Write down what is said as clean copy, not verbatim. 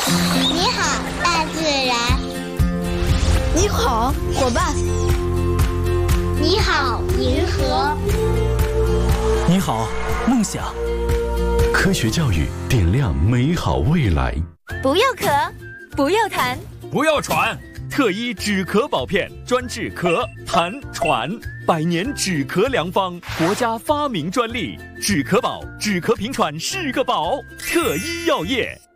你好，大自然。 你好，伙伴。 你好，银河。 你好，梦想。 科学教育点亮美好未来。 不要咳，不要痰， 不要喘。特医止咳宝片，专治咳、痰、喘，100年止咳良方，国家发明专利。止咳宝，止咳平喘是个宝。特医药业。